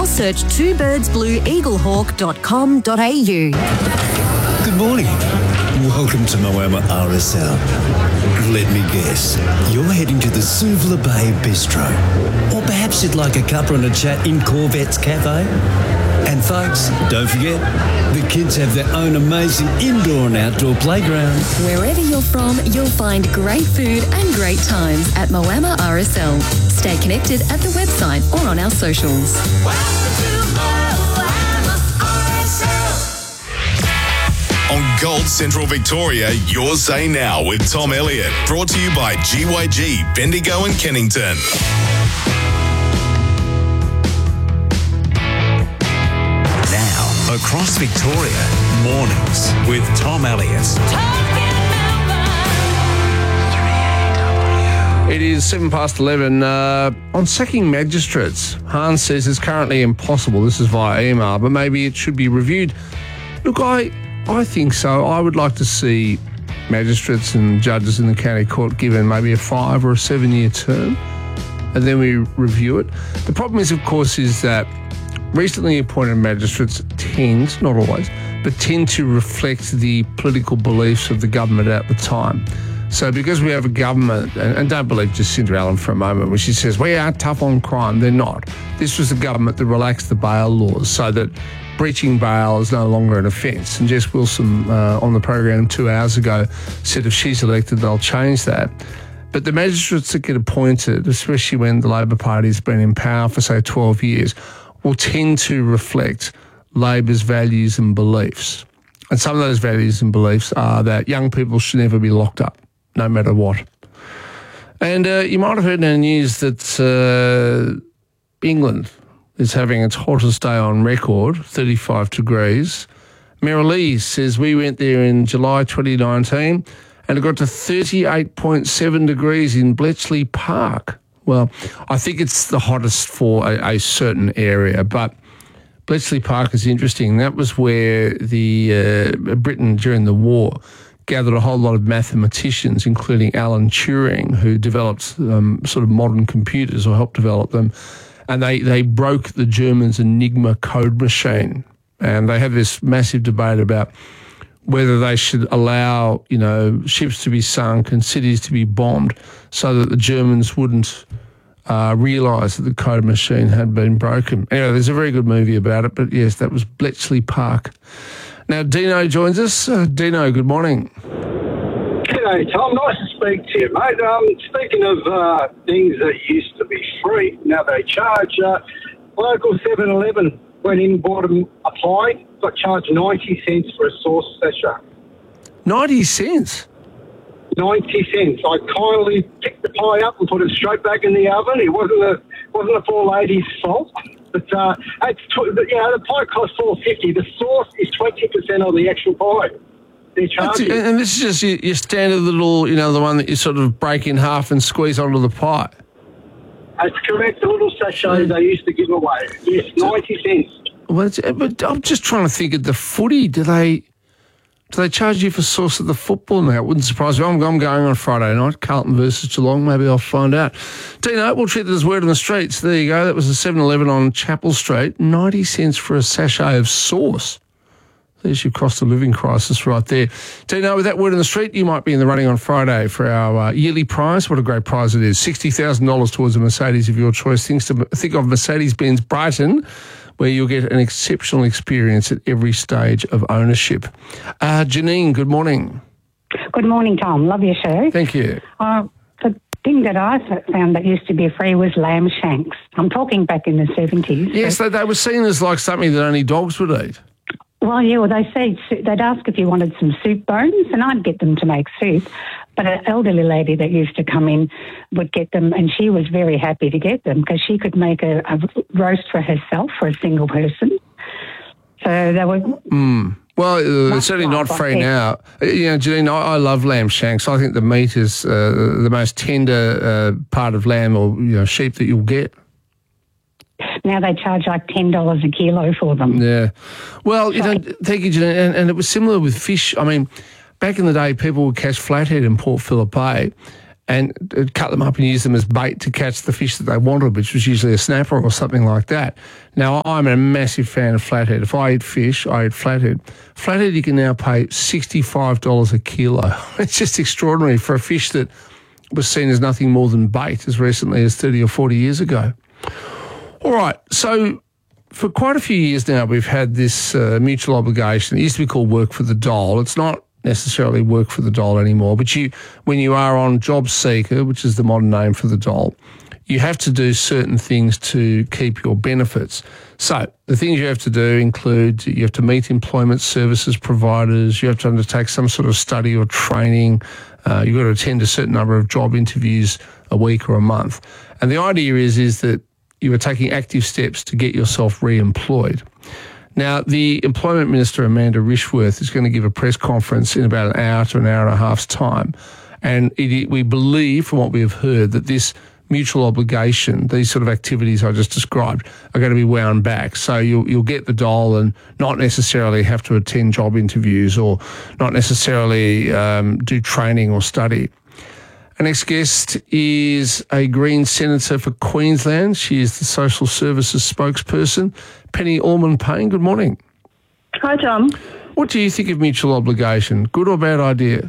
or search twobirdsblueeaglehawk.com.au. Good morning. Welcome to Moama RSL. Let me guess, you're heading to the Suvla Bay Bistro. Or perhaps you'd like a cuppa and a chat in Corvette's Cafe? And folks, don't forget, the kids have their own amazing indoor and outdoor playground. Wherever you're from, you'll find great food and great times at Moama RSL. Stay connected at the website or on our socials. On Gold Central Victoria, your say now with Tom Elliott. Brought to you by GYG, Bendigo and Kennington. Now, across Victoria, mornings with Tom Elliott. It is 11:07. On sacking magistrates, Hans says it's currently impossible. This is via email, but maybe it should be reviewed. Look, I think so. I would like to see magistrates and judges in the county court given maybe a 5 or a 7 year term, and then we review it. The problem is, of course, is that recently appointed magistrates tend, not always, but tend to reflect the political beliefs of the government at the time. So because we have a government, and don't believe Jacinda Allen for a moment when she says, we are tough on crime, they're not. This was the government that relaxed the bail laws so that breaching bail is no longer an offence. And Jess Wilson on the program 2 hours ago said if she's elected, they'll change that. But the magistrates that get appointed, especially when the Labor Party's been in power for, say, 12 years, will tend to reflect Labor's values and beliefs. And some of those values and beliefs are that young people should never be locked up, no matter what. And you might have heard in the news that England is having its hottest day on record, 35 degrees. Merrilee says we went there in July 2019 and it got to 38.7 degrees in Bletchley Park. Well, I think it's the hottest for a certain area, but Bletchley Park is interesting. That was where the Britain during the war gathered a whole lot of mathematicians, including Alan Turing, who developed sort of modern computers or helped develop them. And they broke the Germans' Enigma code machine. And they had this massive debate about whether they should allow, ships to be sunk and cities to be bombed so that the Germans wouldn't realise that the code machine had been broken. Anyway, there's a very good movie about it, but yes, that was Bletchley Park. Now, Dino joins us. Dino, good morning. G'day, Tom. Nice to speak to you, mate. Speaking of things that used to be free, now they charge. Local 7-Eleven went in, bought a pie, got charged 90 cents for a sauce sachet. 90 cents? 90 cents. I kindly picked the pie up and put it straight back in the oven. It wasn't a poor lady's fault. But the pie cost $4.50. The sauce is 20% on the actual pie. They're charging. And this is just your standard little, the one that you sort of break in half and squeeze onto the pie. That's correct. The little sachets they used to give away. Yes, 90 cents. Well, but I'm just trying to think of the footy. Do they charge you for sauce at the football now? It wouldn't surprise me. I'm going on Friday night, Carlton versus Geelong. Maybe I'll find out. Dino, we'll treat it as word on the streets. There you go. That was a 7-Eleven on Chapel Street. 90 cents for a sachet of sauce. There's your cost of living crisis right there. Dino, with that word on the street, you might be in the running on Friday for our yearly prize. What a great prize it is. $60,000 towards a Mercedes of your choice. Think of Mercedes-Benz Brighton, where you'll get an exceptional experience at every stage of ownership. Janine, good morning. Good morning, Tom. Love your show. Thank you. The thing that I found that used to be free was lamb shanks. I'm talking back in the 70s. Yes, they were seen as like something that only dogs would eat. Well, they say they'd ask if you wanted some soup bones, and I'd get them to make soup. But an elderly lady that used to come in would get them, and she was very happy to get them because she could make a roast for herself for a single person. So they were... Well, it's certainly not free now. Janine, I love lamb shanks. I think the meat is the most tender part of lamb or sheep that you'll get. Now they charge like $10 a kilo for them. Yeah. Well, thank you, Janine. And it was similar with fish. I mean, back in the day, people would catch flathead in Port Phillip Bay, and cut them up and use them as bait to catch the fish that they wanted, which was usually a snapper or something like that. Now, I'm a massive fan of flathead. If I eat fish, I eat flathead. Flathead, you can now pay $65 a kilo. It's just extraordinary for a fish that was seen as nothing more than bait as recently as 30 or 40 years ago. All right, so for quite a few years now, we've had this mutual obligation. It used to be called Work for the Dole. It's not necessarily Work for the Dole anymore, but when you are on Job Seeker, which is the modern name for the dole, you have to do certain things to keep your benefits. So the things you have to do include you have to meet employment services providers, you have to undertake some sort of study or training, you've got to attend a certain number of job interviews a week or a month. And the idea is that you are taking active steps to get yourself re-employed. Now, the Employment Minister, Amanda Rishworth, is going to give a press conference in about an hour to an hour and a half's time. And we believe, from what we have heard, that this mutual obligation, these sort of activities I just described, are going to be wound back. So you'll get the dole and not necessarily have to attend job interviews or not necessarily do training or study. Our next guest is a Green Senator for Queensland. She is the Social Services spokesperson, Penny Allman-Payne. Good morning. Hi, Tom. What do you think of mutual obligation? Good or bad idea?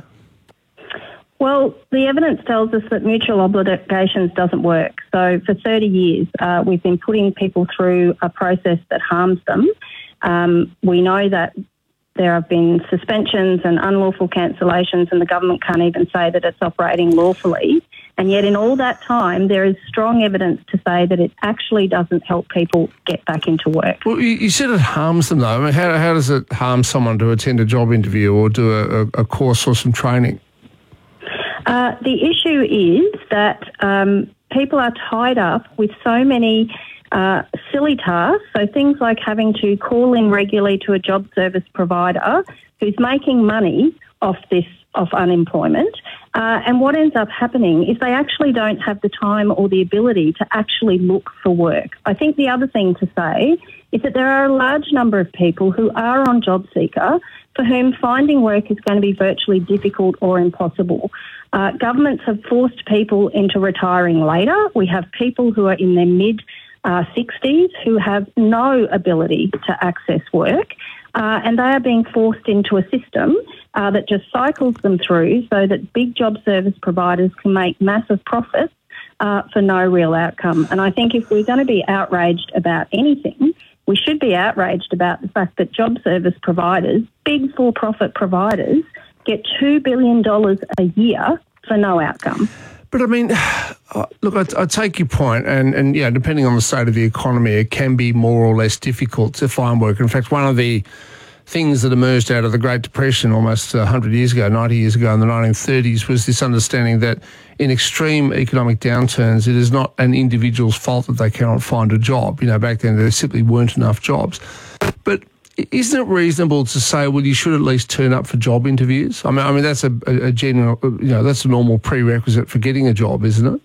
Well, the evidence tells us that mutual obligations doesn't work. So for 30 years, we've been putting people through a process that harms them. We know that there have been suspensions and unlawful cancellations, and the government can't even say that it's operating lawfully. And yet in all that time, there is strong evidence to say that it actually doesn't help people get back into work. Well, you said it harms them, though. I mean, how does it harm someone to attend a job interview or do a course or some training? The issue is that people are tied up with so many silly tasks, so things like having to call in regularly to a job service provider who's making money off unemployment. And what ends up happening is they actually don't have the time or the ability to actually look for work. I think the other thing to say is that there are a large number of people who are on Job Seeker for whom finding work is going to be virtually difficult or impossible. Governments have forced people into retiring later. We have people who are in their mid-60s who have no ability to access work, and they are being forced into a system that just cycles them through so that big job service providers can make massive profits for no real outcome. And I think if we're going to be outraged about anything, we should be outraged about the fact that job service providers, big for-profit providers, get $2 billion a year for no outcome. But I mean, look, I take your point, and yeah, depending on the state of the economy, it can be more or less difficult to find work. In fact, one of the things that emerged out of the Great Depression almost 100 years ago, 90 years ago in the 1930s was this understanding that in extreme economic downturns, it is not an individual's fault that they cannot find a job. You know, back then there simply weren't enough jobs. But isn't it reasonable to say, well, you should at least turn up for job interviews? I mean that's a general, that's a normal prerequisite for getting a job, isn't it?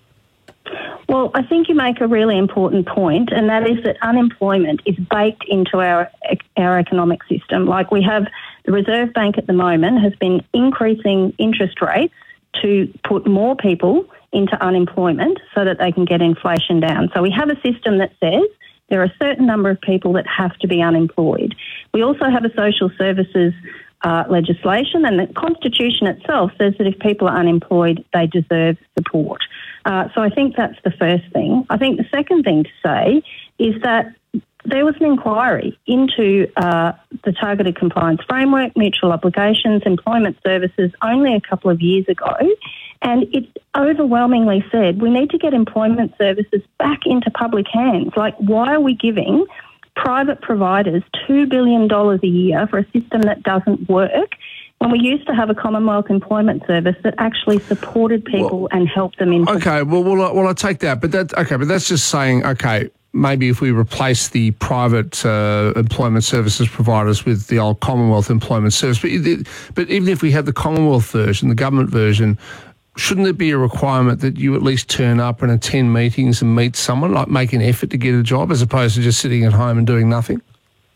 Well, I think you make a really important point, and that is that unemployment is baked into our economic system. Like we have the Reserve Bank at the moment has been increasing interest rates to put more people into unemployment so that they can get inflation down. So we have a system that says there are a certain number of people that have to be unemployed. We also have a social services legislation, and the Constitution itself says that if people are unemployed, they deserve support. So I think that's the first thing. I think the second thing to say is that there was an inquiry into the Targeted Compliance Framework, mutual obligations, employment services only a couple of years ago, and it overwhelmingly said we need to get employment services back into public hands. Like, why are we giving private providers $2 billion a year for a system that doesn't work when we used to have a Commonwealth Employment Service that actually supported people and helped them into... Okay, well, I take that, but that's just saying, okay, maybe if we replace the private employment services providers with the old Commonwealth Employment Service, but even if we have the Commonwealth version, the government version, shouldn't there be a requirement that you at least turn up and attend meetings and meet someone, like make an effort to get a job, as opposed to just sitting at home and doing nothing?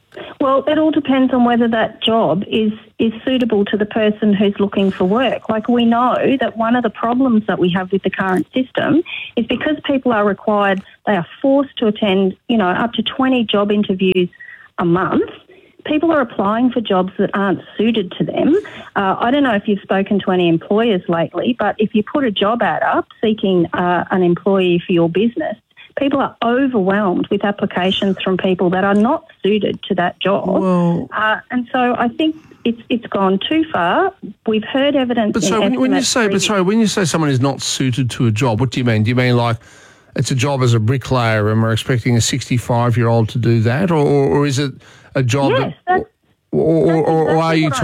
Well, it all depends on whether that job is suitable to the person who's looking for work. Like, we know that one of the problems that we have with the current system is because people are required, they are forced to attend, up to 20 job interviews a month. People are applying for jobs that aren't suited to them. I don't know if you've spoken to any employers lately, but if you put a job ad up seeking an employee for your business, people are overwhelmed with applications from people that are not suited to that job. Well, and so I think it's gone too far. We've heard evidence. But so when you say someone is not suited to a job, what do you mean? Do you mean like it's a job as a bricklayer and we're expecting a 65-year-old to do that, or is it a job? Yes, or are you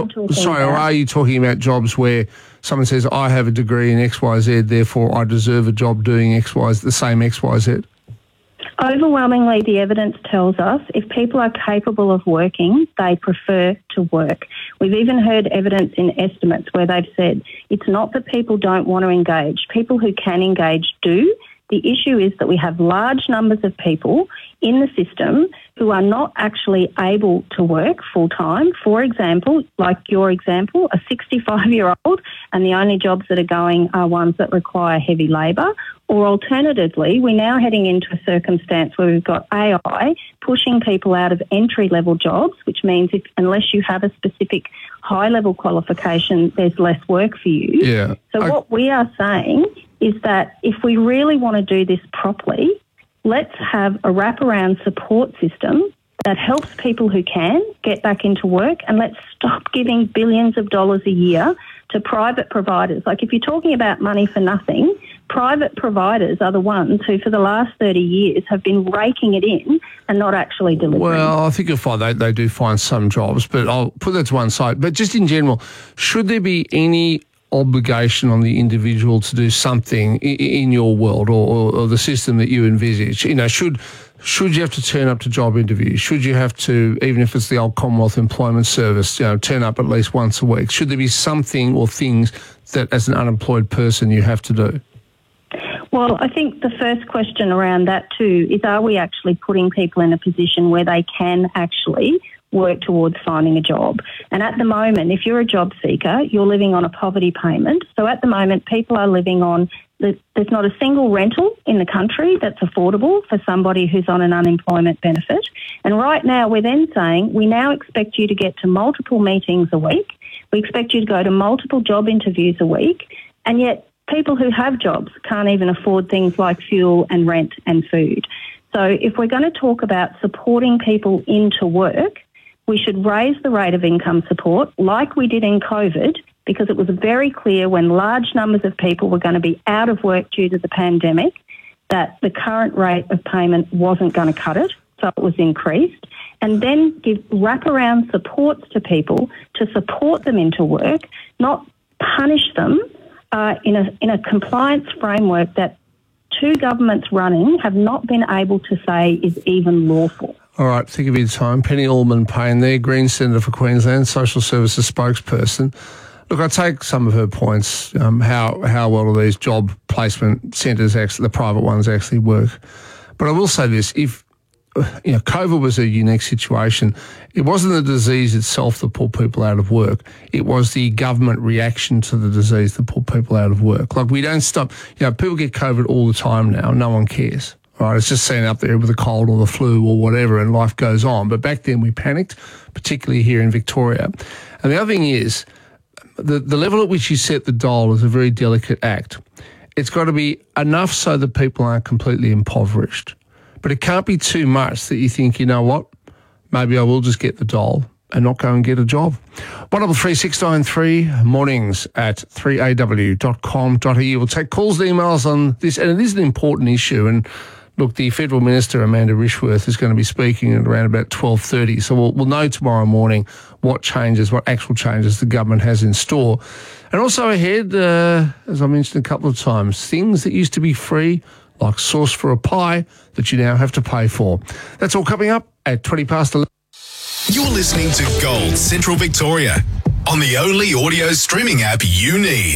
talking about jobs where someone says, I have a degree in XYZ, therefore I deserve a job doing XYZ, the same XYZ? Overwhelmingly, the evidence tells us if people are capable of working, they prefer to work. We've even heard evidence in estimates where they've said it's not that people don't want to engage. People who can engage do. The issue is that we have large numbers of people in the system who are not actually able to work full-time. For example, like your example, a 65-year-old, and the only jobs that are going are ones that require heavy labour. Or alternatively, we're now heading into a circumstance where we've got AI pushing people out of entry-level jobs, which means unless you have a specific high-level qualification, there's less work for you. Yeah. So what we are saying is that if we really want to do this properly, let's have a wraparound support system that helps people who can get back into work, and let's stop giving billions of dollars a year to private providers. Like, if you're talking about money for nothing, private providers are the ones who for the last 30 years have been raking it in and not actually delivering. Well, I think you'll find they do find some jobs, but I'll put that to one side. But just in general, should there be any obligation on the individual to do something in your world or the system that you envisage? Should you have to turn up to job interviews? Should you have to, even if it's the old Commonwealth Employment Service, turn up at least once a week? Should there be something or things that as an unemployed person you have to do? Well, I think the first question around that too is, are we actually putting people in a position where they can actually work towards finding a job? And at the moment, if you're a job seeker, you're living on a poverty payment. So at the moment, people are living on, there's not a single rental in the country that's affordable for somebody who's on an unemployment benefit. And right now, we're then saying, we now expect you to get to multiple meetings a week. We expect you to go to multiple job interviews a week. And yet people who have jobs can't even afford things like fuel and rent and food. So if we're going to talk about supporting people into work, we should raise the rate of income support like we did in COVID, because it was very clear when large numbers of people were going to be out of work due to the pandemic that the current rate of payment wasn't going to cut it, so it was increased. And then give wraparound supports to people to support them into work, not punish them in a compliance framework that two governments running have not been able to say is even lawful. All right, think of your time. Penny Allman-Payne there, Green Senator for Queensland, Social Services spokesperson. Look, I take some of her points, how well do these job placement centres, the private ones, actually work. But I will say this, if COVID was a unique situation, it wasn't the disease itself that pulled people out of work. It was the government reaction to the disease that pulled people out of work. Like, we don't stop. People get COVID all the time now. No one cares. Right, it's just seen up there with a cold or the flu or whatever, and life goes on. But back then we panicked, particularly here in Victoria. And the other thing is, the level at which you set the dole is a very delicate act. It's got to be enough so that people aren't completely impoverished. But it can't be too much that you think, you know what, maybe I will just get the dole and not go and get a job. 133693, mornings at 3aw.com.au. We'll take calls and emails on this, and it is an important issue. And look, the Federal Minister, Amanda Rishworth, is going to be speaking at around about 12:30. So we'll know tomorrow morning what actual changes the government has in store. And also ahead, as I mentioned a couple of times, things that used to be free, like sauce for a pie, that you now have to pay for. That's all coming up at 11:20. You're listening to Gold Central Victoria on the only audio streaming app you need.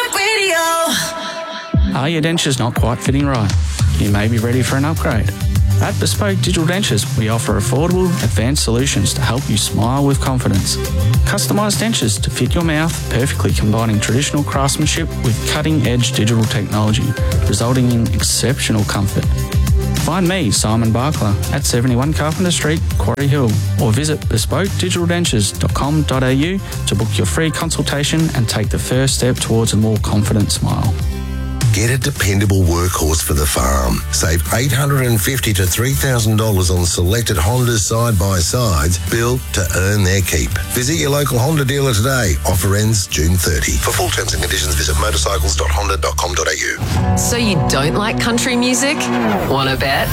iHeartRadio. Are your dentures not quite fitting right? You may be ready for an upgrade. At Bespoke Digital Dentures, we offer affordable, advanced solutions to help you smile with confidence. Customised dentures to fit your mouth, perfectly combining traditional craftsmanship with cutting-edge digital technology, resulting in exceptional comfort. Find me, Simon Barkler, at 71 Carpenter Street, Quarry Hill, or visit bespokedigitaldentures.com.au to book your free consultation and take the first step towards a more confident smile. Get a dependable workhorse for the farm. Save $850 to $3,000 on selected Honda side-by-sides built to earn their keep. Visit your local Honda dealer today. Offer ends June 30. For full terms and conditions, visit motorcycles.honda.com.au. So you don't like country music? Wanna bet?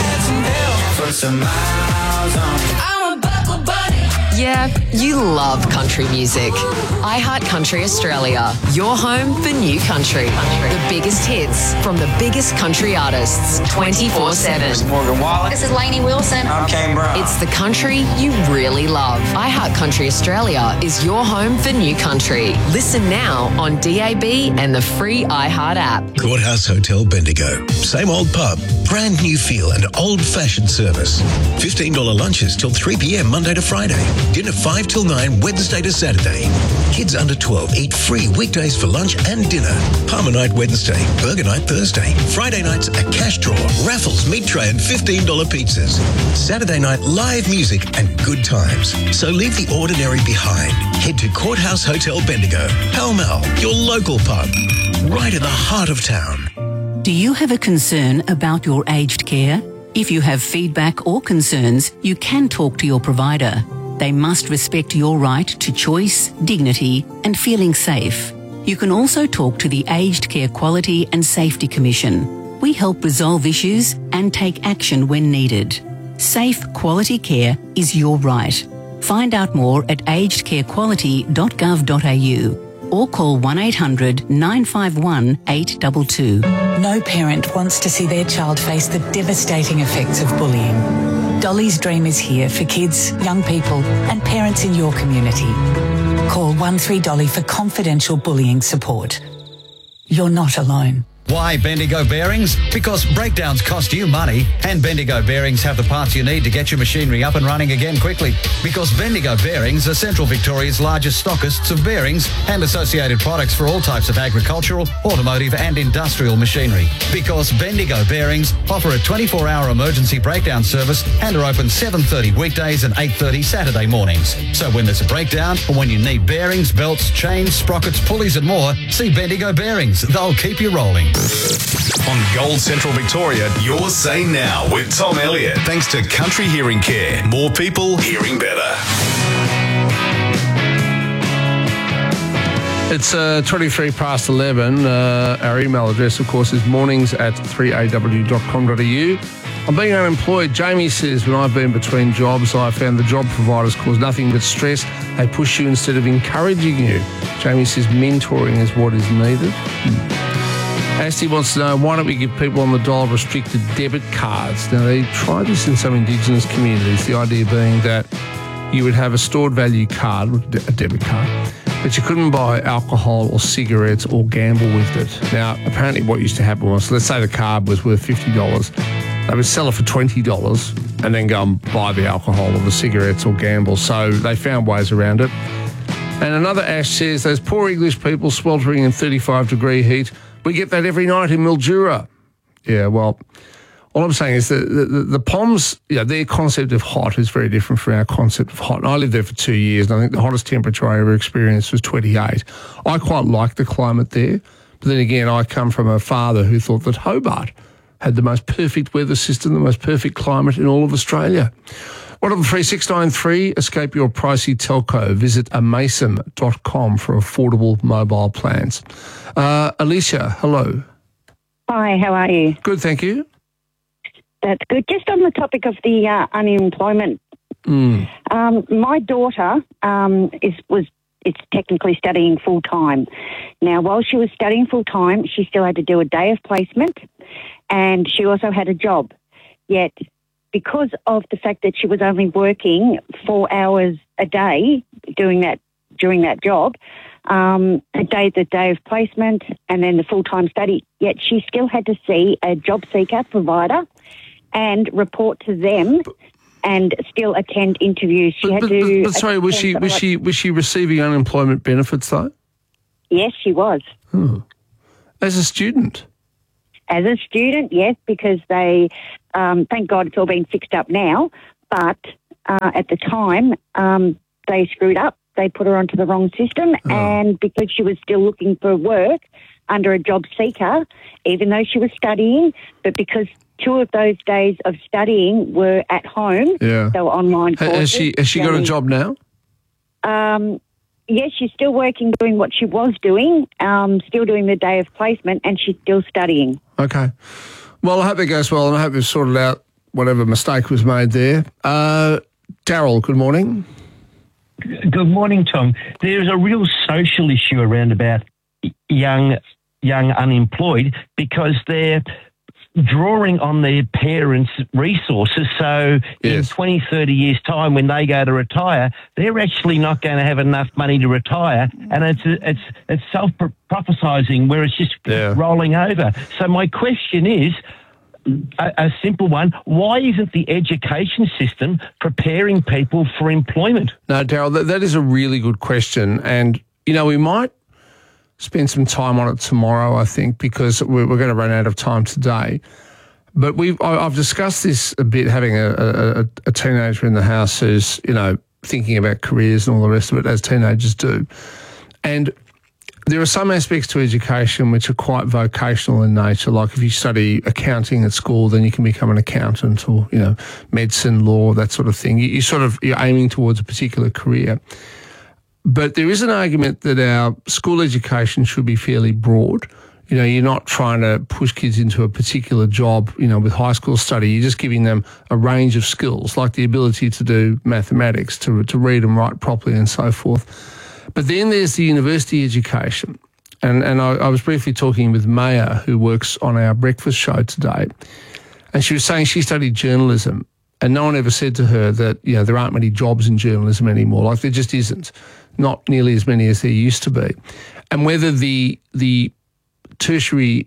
Yeah, you love country music. iHeart Country Australia, your home for new country. The biggest hits from the biggest country artists, 24/7. This is Morgan Wallen. This is Lainey Wilson. I'm Kane Brown. It's the country you really love. iHeart Country Australia is your home for new country. Listen now on DAB and the free iHeart app. Courthouse Hotel Bendigo. Same old pub, brand new feel and old-fashioned service. $15 lunches till 3 p.m. Monday to Friday. Dinner 5 till 9 Wednesday to Saturday. Kids under 12 eat free weekdays for lunch and dinner. Palmer night Wednesday, burger night Thursday. Friday nights a cash draw, raffles, meat tray and $15 pizzas. Saturday night live music and good times. So leave the ordinary behind. Head to Courthouse Hotel Bendigo, Pall Mall, your local pub, right in the heart of town. Do you have a concern about your aged care? If you have feedback or concerns, you can talk to your provider. They must respect your right to choice, dignity and feeling safe. You can also talk to the Aged Care Quality and Safety Commission. We help resolve issues and take action when needed. Safe, quality care is your right. Find out more at agedcarequality.gov.au or call 1800 951 822. No parent wants to see their child face the devastating effects of bullying. Dolly's Dream is here for kids, young people and parents in your community. Call 13Dolly for confidential bullying support. You're not alone. Why Bendigo Bearings? Because breakdowns cost you money and Bendigo Bearings have the parts you need to get your machinery up and running again quickly. Because Bendigo Bearings are Central Victoria's largest stockists of bearings and associated products for all types of agricultural, automotive and industrial machinery. Because Bendigo Bearings offer a 24-hour emergency breakdown service and are open 7:30 weekdays and 8:30 Saturday mornings. So when there's a breakdown or when you need bearings, belts, chains, sprockets, pulleys and more, see Bendigo Bearings. They'll keep you rolling. On Gold Central Victoria, your say now with Tom Elliott. Thanks to Country Hearing Care. More people hearing better. It's 23 past 11. Our email address, of course, is mornings@3aw.com.au. I'm being unemployed. Jamie says, when I've been between jobs, I found the job providers cause nothing but stress. They push you instead of encouraging you. Jamie says mentoring is what is needed. Asti wants to know, why don't we give people on the dole restricted debit cards? Now, they tried this in some Indigenous communities, the idea being that you would have a stored value card, a debit card, but you couldn't buy alcohol or cigarettes or gamble with it. Now, apparently what used to happen was, let's say the card was worth $50. They would sell it for $20 and then go and buy the alcohol or the cigarettes or gamble. So they found ways around it. And another Ash says, those poor English people sweltering in 35-degree heat, we get that every night in Mildura. Yeah, well, all I'm saying is that the Poms, their concept of hot is very different from our concept of hot. And I lived there for 2 years, and I think the hottest temperature I ever experienced was 28. I quite like the climate there. But then again, I come from a father who thought that Hobart had the most perfect weather system, the most perfect climate in all of Australia. 13693, escape your pricey telco. Visit amason.com for affordable mobile plans. Alicia, hello. Hi, how are you? Good, thank you. That's good. Just on the topic of the unemployment, my daughter is technically studying full-time. Now, while she was studying full-time, she still had to do a day of placement and she also had a job. Yet, because of the fact that she was only working 4 hours a day during that job, the day of placement and then the full-time study, yet she still had to see a job seeker provider and report to them and still attend interviews. She had to. But sorry, was she receiving unemployment benefits though? Yes, she was. As a student? As a student, yes, because they, thank God it's all been fixed up now, but at the time they screwed up. They put her onto the wrong system, and because she was still looking for work under a job seeker, even though she was studying, but because 2 of those days of studying were at home, they were online courses. Has she got a job now? Yes, she's still working, doing what she was doing, still doing the day of placement, and she's still studying. Okay. Well, I hope that goes well, and I hope we've sorted out whatever mistake was made there. Daryl, good morning. Good morning, Tom. There's a real social issue around about young unemployed because they're drawing on their parents' resources. So in 20, 30 years' time, when they go to retire, they're actually not going to have enough money to retire, and it's self-prophesizing where it's just rolling over. So my question is, a simple one, why isn't the education system preparing people for employment? No, Daryl, that is a really good question. And, you know, we might spend some time on it tomorrow, I think, because we're going to run out of time today. But I've discussed this a bit, having a teenager in the house who's, you know, thinking about careers and all the rest of it, as teenagers do. And there are some aspects to education which are quite vocational in nature. Like if you study accounting at school, then you can become an accountant, or, you know, medicine, law, that sort of thing. You're aiming towards a particular career. But there is an argument that our school education should be fairly broad. You know, you're not trying to push kids into a particular job, you know, with high school study. You're just giving them a range of skills, like the ability to do mathematics, to read and write properly and so forth. But then there's the university education. And I was briefly talking with Maya, who works on our breakfast show today, and she was saying she studied journalism, and no one ever said to her that, you know, there aren't many jobs in journalism anymore. Like, there just isn't. Not nearly as many as there used to be. And whether the tertiary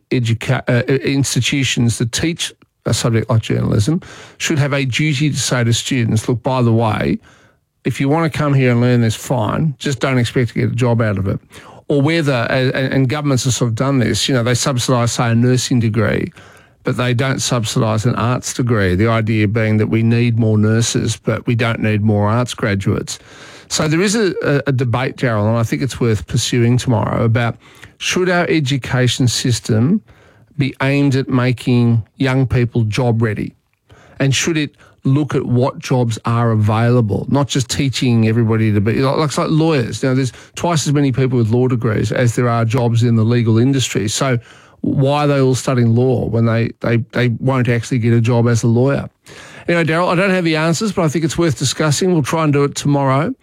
institutions that teach a subject like journalism should have a duty to say to students, look, by the way, if you want to come here and learn this, fine, just don't expect to get a job out of it. Or whether, and governments have sort of done this, you know, they subsidise, say, a nursing degree, but they don't subsidise an arts degree, the idea being that we need more nurses, but we don't need more arts graduates. So there is a debate, Daryl, and I think it's worth pursuing tomorrow, about should our education system be aimed at making young people job ready? And should it look at what jobs are available, not just teaching everybody to be, like lawyers. You know, there's twice as many people with law degrees as there are jobs in the legal industry. So why are they all studying law when they won't actually get a job as a lawyer? Anyway, Daryl, I don't have the answers, but I think it's worth discussing. We'll try and do it tomorrow.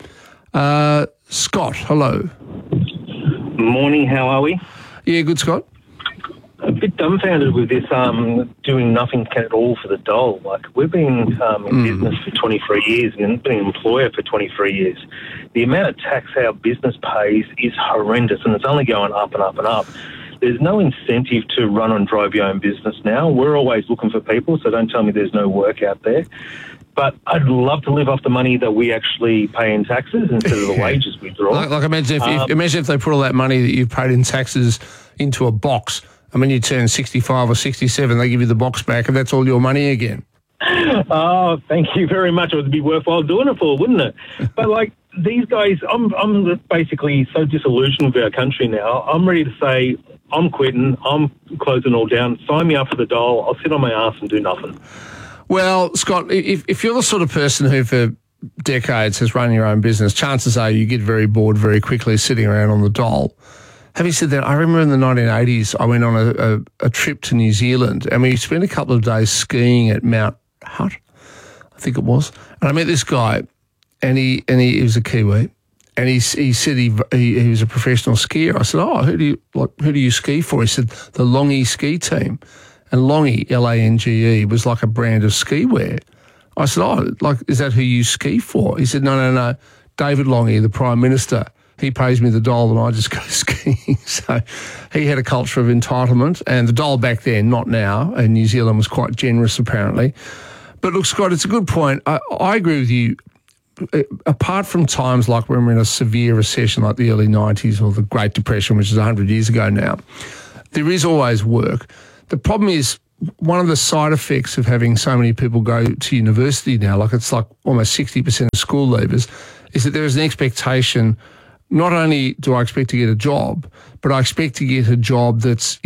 Scott, hello. Morning, how are we? Yeah, good, Scott. A bit dumbfounded with this doing nothing at all for the dole. Like, we've been in business for 23 years and been an employer for 23 years. The amount of tax our business pays is horrendous, and it's only going up and up and up. There's no incentive to run and drive your own business now. We're always looking for people, so don't tell me there's no work out there. But I'd love to live off the money that we actually pay in taxes instead of the wages we draw. Like imagine if they put all that money that you've paid in taxes into a box, and when you turn 65 or 67, they give you the box back, and that's all your money again. Oh, thank you very much. It would be worthwhile doing it for, wouldn't it? But like these guys, I'm basically so disillusioned with our country now. I'm ready to say, I'm quitting. I'm closing all down. Sign me up for the dole. I'll sit on my ass and do nothing. Well, Scott, if you're the sort of person who for decades has run your own business, chances are you get very bored very quickly sitting around on the dole. Having said that, I remember in the 1980s, I went on a trip to New Zealand, and we spent a couple of days skiing at Mount Hutt, I think it was. And I met this guy, and he was a Kiwi, and he said he was a professional skier. I said, "Oh, who do you ski for?" He said, "The Longy ski team." And Longy, Lange, was like a brand of ski wear. I said, "Oh, like, is that who you ski for?" He said, No. David Longy, the Prime Minister, He pays me the dole and I just go skiing. So he had a culture of entitlement, and the dole back then, not now, and New Zealand was quite generous apparently. But look, Scott, it's a good point. I agree with you. Apart from times like when we're in a severe recession like the early 90s or the Great Depression, which is 100 years ago now, there is always work. The problem is one of the side effects of having so many people go to university now, like it's like almost 60% of school leavers, is that there is an expectation. Not only do I expect to get a job, but I expect to get a job that's,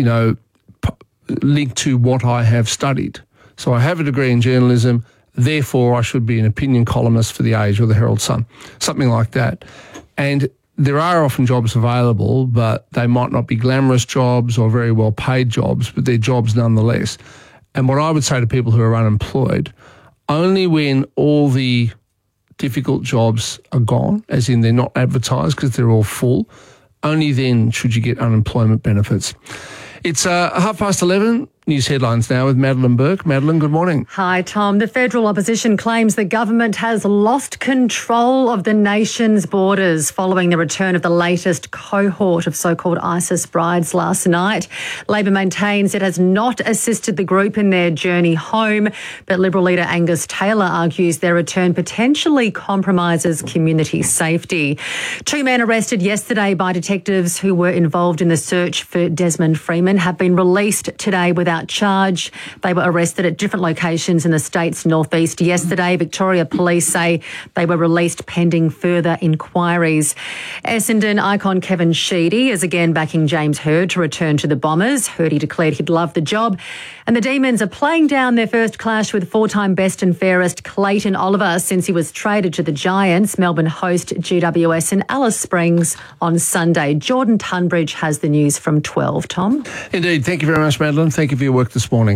linked to what I have studied. So I have a degree in journalism, therefore I should be an opinion columnist for The Age or the Herald Sun, something like that. And there are often jobs available, but they might not be glamorous jobs or very well paid jobs, but they're jobs nonetheless. And what I would say to people who are unemployed, only when all the difficult jobs are gone, as in they're not advertised because they're all full, only then should you get unemployment benefits. It's 11:30. News headlines now with Madeline Burke. Madeline, good morning. Hi, Tom. The federal opposition claims the government has lost control of the nation's borders following the return of the latest cohort of so-called ISIS brides last night. Labor maintains it has not assisted the group in their journey home, but Liberal leader Angus Taylor argues their return potentially compromises community safety. 2 men arrested yesterday by detectives who were involved in the search for Desmond Freeman have been released today without charge. They were arrested at different locations in the state's northeast yesterday. Victoria Police say they were released pending further inquiries. Essendon icon Kevin Sheedy is again backing James Hird to return to the Bombers. Hirdy declared he'd love the job. And the Demons are playing down their first clash with four-time best and fairest Clayton Oliver since he was traded to the Giants. Melbourne host GWS in Alice Springs on Sunday. Jordan Tunbridge has the news from 12, Tom. Indeed. Thank you very much, Madeline. Thank you for your work this morning.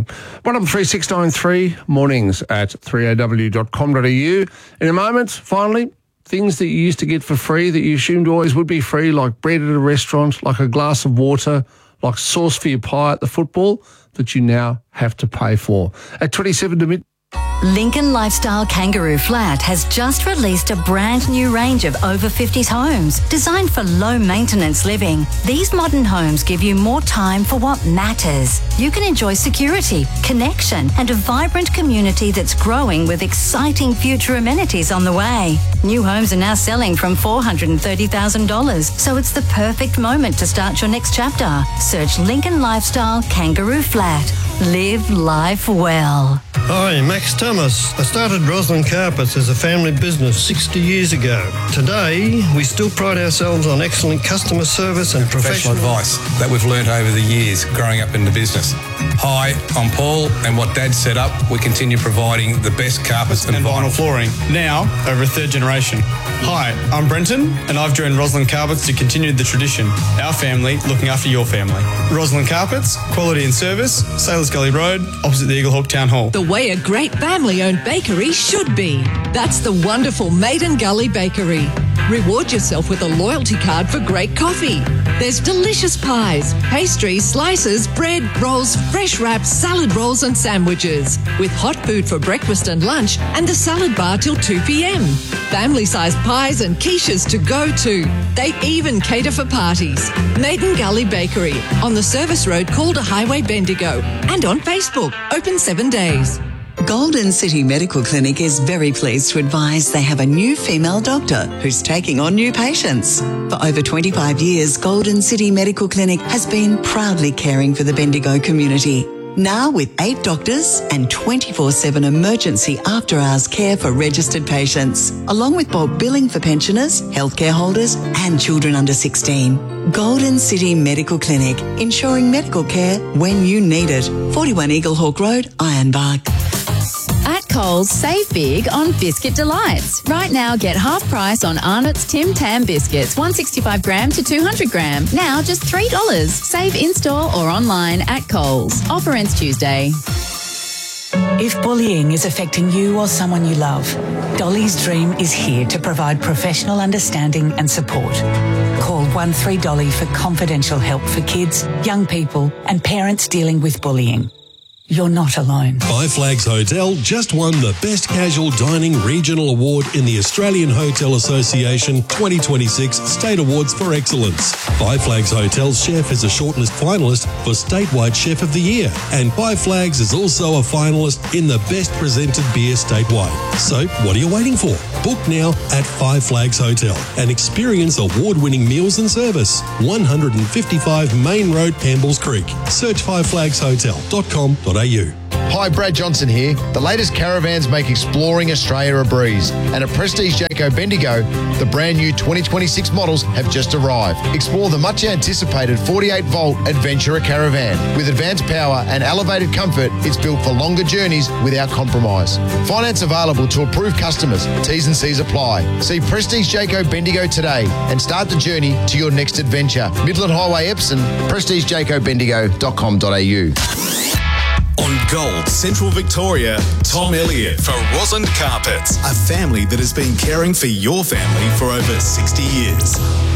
133693 mornings at 3aw.com.au. In a moment, finally, things that you used to get for free that you assumed always would be free, like bread at a restaurant, like a glass of water, like sauce for your pie at the football, that you now have to pay for. At 27 to mid. Lincoln Lifestyle Kangaroo Flat has just released a brand new range of over 50s homes designed for low maintenance living. These modern homes give you more time for what matters. You can enjoy security, connection, and a vibrant community that's growing with exciting future amenities on the way. New homes are now selling from $430,000, so it's the perfect moment to start your next chapter. Search Lincoln Lifestyle Kangaroo Flat. Live life well. Hi, Max Thomas. I started Roslyn Carpets as a family business 60 years ago. Today, we still pride ourselves on excellent customer service and professional advice that we've learnt over the years growing up in the business. Hi, I'm Paul, and what Dad set up, we continue providing the best carpets and vinyl flooring, now over a third generation. Hi, I'm Brenton, and I've joined Roslyn Carpets to continue the tradition. Our family looking after your family. Roslyn Carpets, quality and service, Sailors Gully Road, opposite the Eaglehawk Town Hall. The way a great family-owned bakery should be. That's the wonderful Maiden Gully Bakery. Reward yourself with a loyalty card for great coffee. There's delicious pies, pastries, slices, bread, rolls, fresh wraps, salad rolls and sandwiches. With hot food for breakfast and lunch and the salad bar till 2 p.m. Family-sized pies and quiches to go to. They even cater for parties. Maiden Gully Bakery on the service road Calder Highway, Bendigo. And on Facebook, open 7 days. Golden City Medical Clinic is very pleased to advise they have a new female doctor who's taking on new patients. For over 25 years, Golden City Medical Clinic has been proudly caring for the Bendigo community. Now with 8 doctors and 24/7 emergency after-hours care for registered patients, along with bulk billing for pensioners, healthcare holders and children under 16. Golden City Medical Clinic, ensuring medical care when you need it. 41 Eaglehawk Road, Ironbark. At Coles, save big on Biscuit Delights. Right now, get half price on Arnott's Tim Tam biscuits, 165 gram to 200 gram. Now just $3. Save in-store or online at Coles. Offer ends Tuesday. If bullying is affecting you or someone you love, Dolly's Dream is here to provide professional understanding and support. Call 13 Dolly for confidential help for kids, young people and parents dealing with bullying. you're not alone. Five Flags Hotel just won the Best Casual Dining Regional Award in the Australian Hotel Association 2026 State Awards for Excellence. Five Flags Hotel's chef is a shortlist finalist for Statewide Chef of the Year, and Five Flags is also a finalist in the Best Presented Beer Statewide. So, what are you waiting for? Book now at Five Flags Hotel and experience award-winning meals and service. 155 Main Road, Campbells Creek. Search fiveflagshotel.com.au. Hi, Brad Johnson here. The latest caravans make exploring Australia a breeze. And at Prestige Jayco Bendigo, the brand new 2026 models have just arrived. Explore the much anticipated 48-volt Adventurer caravan. With advanced power and elevated comfort, it's built for longer journeys without compromise. Finance available to approved customers. T's and C's apply. See Prestige Jayco Bendigo today and start the journey to your next adventure. Midland Highway, Epsom, prestigejacobendigo.com.au. On Gold Central Victoria, Tom Elliott for Roslyn Carpets, a family that has been caring for your family for over 60 years.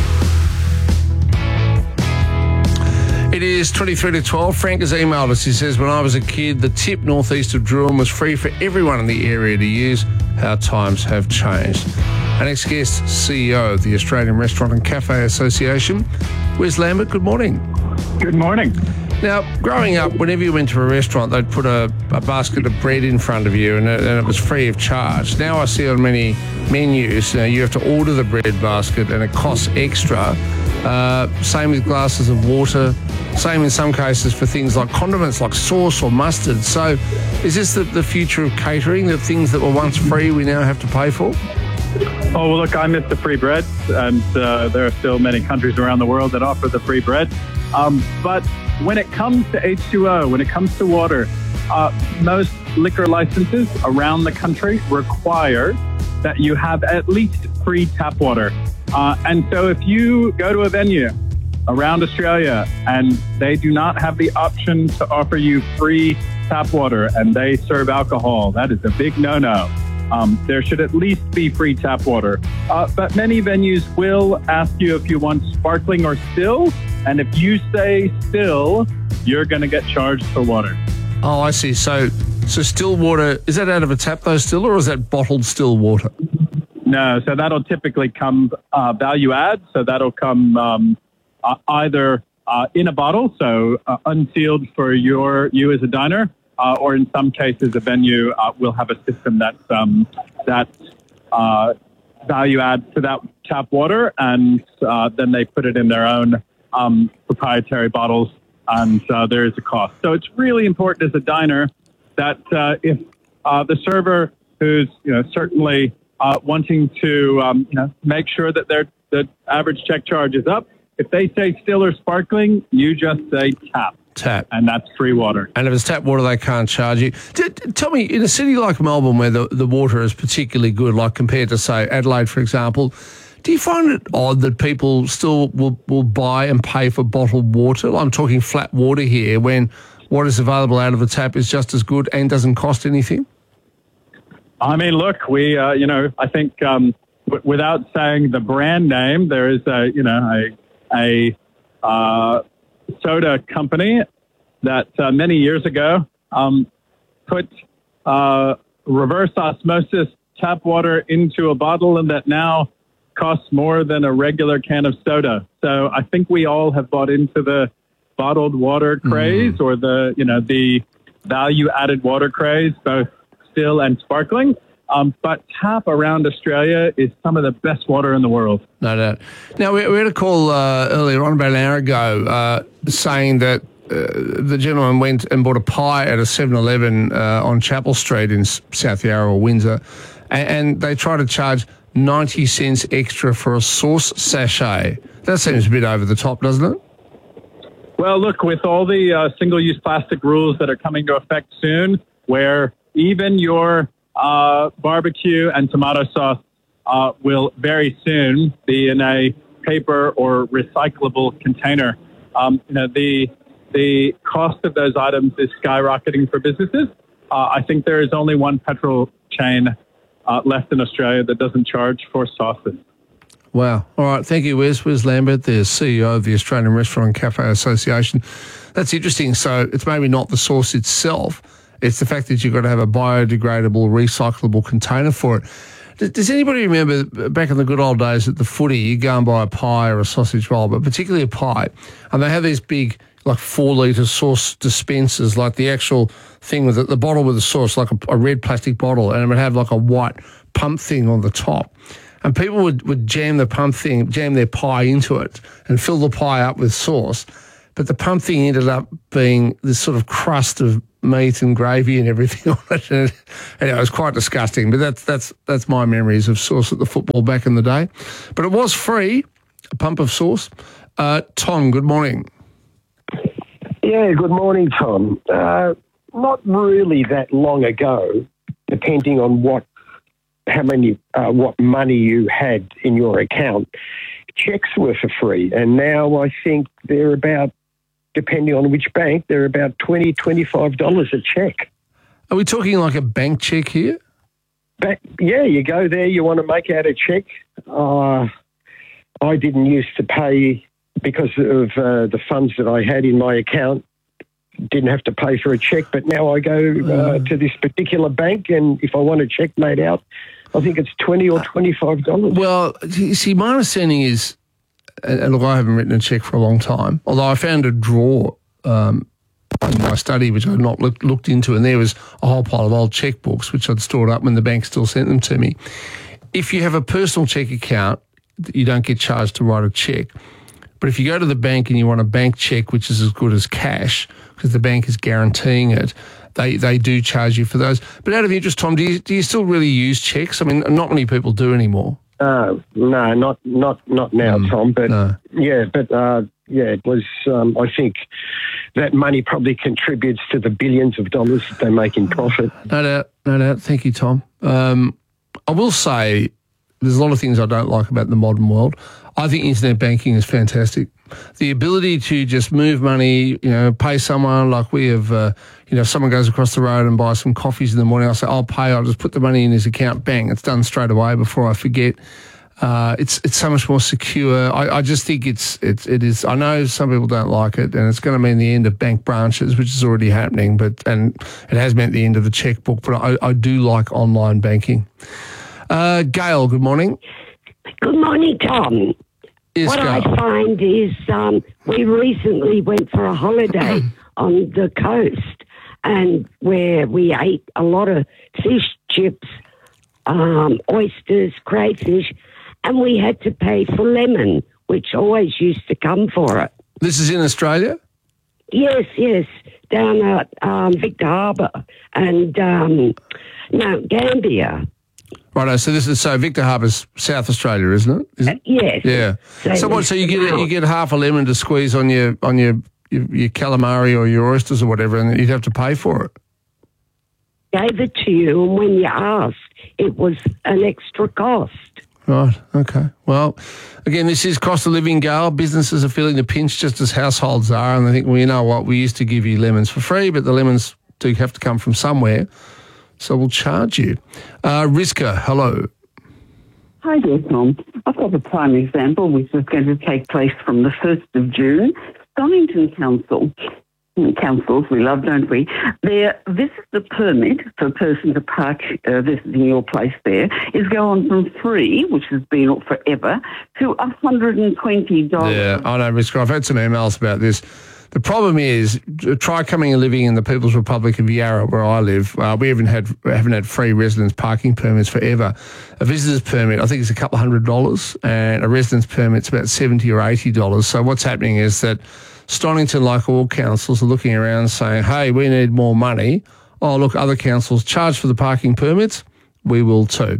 It is 23 to 12. Frank has emailed us. He says, when I was a kid, the tip northeast of Druin was free for everyone in the area to use. How times have changed. Our next guest, CEO of the Australian Restaurant and Cafe Association, Wes Lambert. Good morning. Good morning. Now, growing up, whenever you went to a restaurant, they'd put a basket of bread in front of you and it was free of charge. Now I see on many menus, you have to order the bread basket and it costs extra. Same with glasses of water. Same in some cases for things like condiments like sauce or mustard. So is this the future of catering, that things that were once free we now have to pay for? Oh, well, look, I miss the free bread, and there are still many countries around the world that offer the free bread. But when it comes to H2O, when it comes to water, most liquor licenses around the country require that you have at least free tap water. And so if you go to a venue around Australia and they do not have the option to offer you free tap water and they serve alcohol, that is a big no-no. There should at least be free tap water. But many venues will ask you if you want sparkling or still. And if you say still, you're going to get charged for water. Oh, I see. So still water, is that out of a tap though still, or is that bottled still water? No, so that'll typically come value add. So that'll come either in a bottle, so unsealed for you as a diner, or in some cases, a venue will have a system that value adds to that tap water, and then they put it in their own proprietary bottles, and there is a cost. So it's really important as a diner that if the server, who's certainly wanting to make sure that the average check charge is up, if they say still or sparkling, you just say tap. Tap. And that's free water. And if it's tap water, they can't charge you. Tell me, in a city like Melbourne where the water is particularly good, like compared to, say, Adelaide, for example, do you find it odd that people still will buy and pay for bottled water? I'm talking flat water here, when what is available out of the tap is just as good and doesn't cost anything? I mean, look, we, I think without saying the brand name, there is a soda company that many years ago put reverse osmosis tap water into a bottle, and that now costs more than a regular can of soda. So I think we all have bought into the bottled water craze, or the value added water craze, both still and sparkling. But tap around Australia is some of the best water in the world. No doubt. Now, we had a call earlier on, about an hour ago, saying that the gentleman went and bought a pie at a 7-Eleven on Chapel Street in South Yarra or Windsor, and they tried to charge 90 cents extra for a sauce sachet. That seems a bit over the top, doesn't it? Well, look, with all the single-use plastic rules that are coming to effect soon, where even your barbecue and tomato sauce will very soon be in a paper or recyclable container. The cost of those items is skyrocketing for businesses. I think there is only one petrol chain left in Australia that doesn't charge for sauces. Wow. All right. Thank you, Wes. Wes Lambert, the CEO of the Australian Restaurant and Cafe Association. That's interesting. So it's maybe not the sauce itself. It's the fact that you've got to have a biodegradable, recyclable container for it. Does anybody remember back in the good old days at the footy, you go and buy a pie or a sausage roll, but particularly a pie, and they have these big, like 4-litre sauce dispensers, like the actual thing with the bottle with the sauce, like a red plastic bottle, and it would have like a white pump thing on the top. And people would jam their pie into it and fill the pie up with sauce. But the pump thing ended up being this sort of crust of meat and gravy and everything on it. And anyway, it was quite disgusting. But that's my memories of sauce at the football back in the day. But it was free, a pump of sauce. Tom, good morning. Yeah, good morning, Tom. Not really that long ago, depending on what money you had in your account, checks were for free. And now I think they're about, depending on which bank, they're about $20, $25 a check. Are we talking like a bank check here? Yeah, you go there, you want to make out a check. I didn't used to pay because of the funds that I had in my account. Didn't have to pay for a check, but now I go to this particular bank, and if I want a check made out, I think it's $20 or $25. Well, you see, my understanding is, and look, I haven't written a check for a long time, although I found a drawer in my study which I'd not looked into, and there was a whole pile of old checkbooks which I'd stored up when the bank still sent them to me. If you have a personal check account, you don't get charged to write a check. But if you go to the bank and you want a bank check, which is as good as cash, because the bank is guaranteeing it, they do charge you for those. But out of interest, Tom, do you still really use checks? I mean, not many people do anymore. No, not now, Tom. But no. It was. I think that money probably contributes to the billions of dollars that they make in profit. No doubt. Thank you, Tom. I will say there's a lot of things I don't like about the modern world. I think internet banking is fantastic. The ability to just move money, pay someone, like we have, someone goes across the road and buys some coffees in the morning, I'll say, I'll pay, I'll just put the money in his account, bang, it's done straight away before I forget. It's so much more secure. I just think it is. I know some people don't like it, and it's going to mean the end of bank branches, which is already happening, and it has meant the end of the checkbook, but I do like online banking. Gail, good morning. Good morning, Tom. Yes, what Gail. I find is we recently went for a holiday on the coast, and where we ate a lot of fish chips, oysters, crayfish, and we had to pay for lemon, which always used to come for it. This is in Australia? Yes, down at Victor Harbour and Gambia. Righto, so Victor Harbour's South Australia, isn't it? Yes. Yeah. So you get half a lemon to squeeze on your calamari or your oysters or whatever, and you'd have to pay for it. Gave it to you, and when you asked, it was an extra cost. Right, okay. Well, again, this is cost of living, Gail. Businesses are feeling the pinch just as households are, and they think, well, you know what, we used to give you lemons for free, but the lemons do have to come from somewhere, so we'll charge you. Rizka, hello. Hi there, Tom. I've got a prime example which is going to take place from the 1st of June. Donington councils, we love, don't we? This is the permit for a person to park visiting your place there is going from free, which has been forever, to $120. Yeah, I know, Rizka. I've had some emails about this. The problem is, try coming and living in the People's Republic of Yarra, where I live. We haven't had free residence parking permits forever. A visitor's permit, I think, is a couple $100, and a residence permit's about $70 or $80. So what's happening is that Stonington, like all councils, are looking around saying, hey, we need more money. Oh, look, other councils charge for the parking permits. We will too.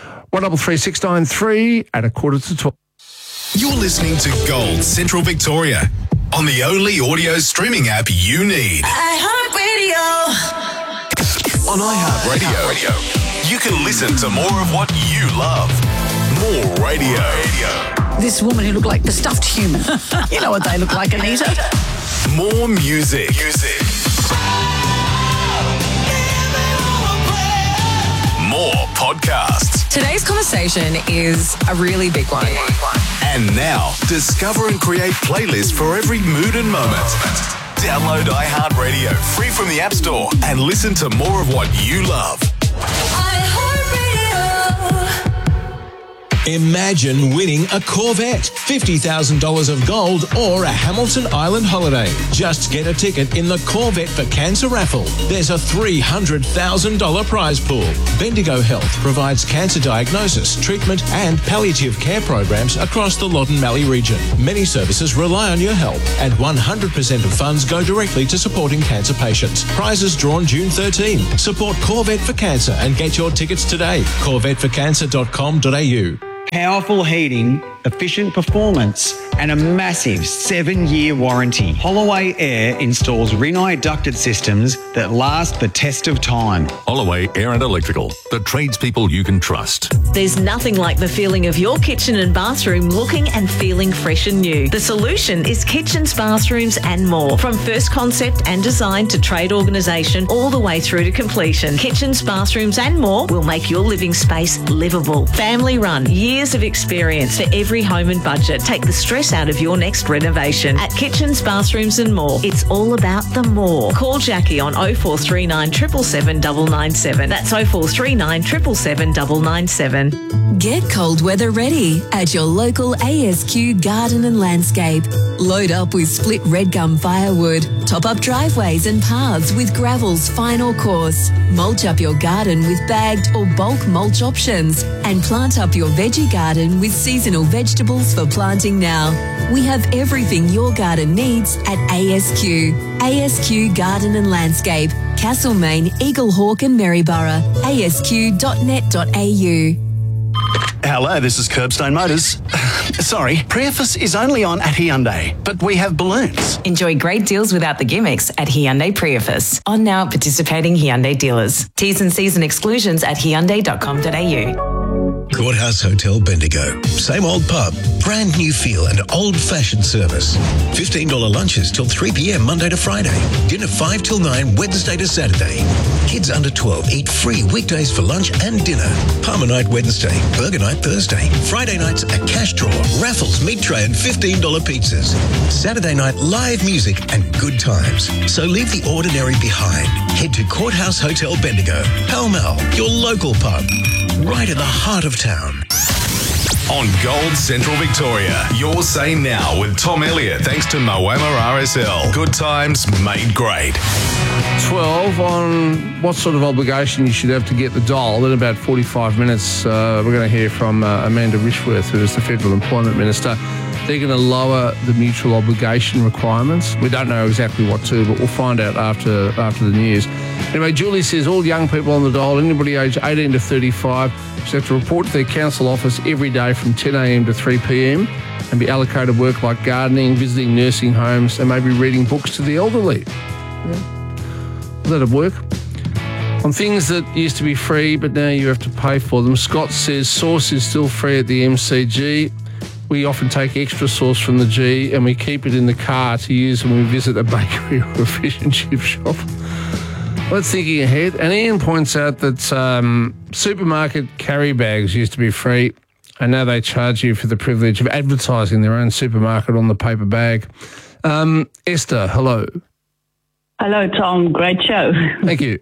133693 at 11:45. You're listening to Gold Central Victoria on the only audio streaming app you need. iHeartRadio. On iHeartRadio, you can listen to more of what you love. More radio. This woman who looked like the stuffed human. You know what they look like, Anita. More music. More podcasts. Today's conversation is a really big one. And now, discover and create playlists for every mood and moment. Download iHeartRadio free from the App Store and listen to more of what you love. Imagine winning a Corvette, $50,000 of gold, or a Hamilton Island holiday. Just get a ticket in the Corvette for Cancer raffle. There's a $300,000 prize pool. Bendigo Health provides cancer diagnosis, treatment, and palliative care programs across the Loddon Mallee region. Many services rely on your help, and 100% of funds go directly to supporting cancer patients. Prizes drawn June 13. Support Corvette for Cancer and get your tickets today. CorvetteForCancer.com.au. Powerful heating, efficient performance, and a massive 7-year warranty. Holloway Air installs Rinnai ducted systems that last the test of time. Holloway Air and Electrical, the tradespeople you can trust. There's nothing like the feeling of your kitchen and bathroom looking and feeling fresh and new. The solution is kitchens, bathrooms and more. From first concept and design to trade organisation all the way through to completion. Kitchens, bathrooms and more will make your living space livable. Family run, years of experience for every home and budget. Take the stress out of your next renovation. At Kitchens, Bathrooms and More, it's all about the more. Call Jackie on 0439 777 997. That's 0439 777 997. Get cold weather ready at your local ASQ Garden and Landscape. Load up with split red gum firewood. Top up driveways and paths with Gravel's final course. Mulch up your garden with bagged or bulk mulch options. And plant up your veggie garden with seasonal vegetables for planting now. We have everything your garden needs at ASQ. ASQ Garden and Landscape. Castlemaine, Eaglehawk and Maryborough. asq.net.au. Hello, this is Curbstone Motors. Sorry, Priefus is only on at Hyundai, but we have balloons. Enjoy great deals without the gimmicks at Hyundai Priefus. On now at participating Hyundai dealers. T's and C's and exclusions at hyundai.com.au. Courthouse Hotel Bendigo. Same old pub, brand new feel and old-fashioned service. $15 lunches till 3 p.m. Monday to Friday. Dinner 5 till 9 Wednesday to Saturday. Kids under 12 eat free weekdays for lunch and dinner. Palmer night Wednesday, burger night Thursday. Friday nights a cash draw, raffles, meat tray and $15 pizzas. Saturday night live music and good times. So leave the ordinary behind. Head to Courthouse Hotel Bendigo. Pall Mall, your local pub. Right in the heart of town. On Gold Central Victoria, your say now with Tom Elliott, thanks to Moama RSL. Good times made great. 12 on what sort of obligation you should have to get the dole. In about 45 minutes, we're going to hear from Amanda Rishworth, who is the Federal Employment Minister. They're going to lower the mutual obligation requirements. We don't know exactly what to, but we'll find out after the news. Anyway, Julie says all young people on the dole, anybody aged 18 to 35, should have to report to their council office every day from 10 a.m. to 3 p.m. and be allocated work like gardening, visiting nursing homes, and maybe reading books to the elderly. Yeah. That'll work. On things that used to be free, but now you have to pay for them, Scott says sauce is still free at the MCG. We often take extra sauce from the G and we keep it in the car to use when we visit a bakery or a fish and chip shop. Let's thinking ahead. And Ian points out that supermarket carry bags used to be free and now they charge you for the privilege of advertising their own supermarket on the paper bag. Esther, hello. Hello, Tom. Great show. Thank you.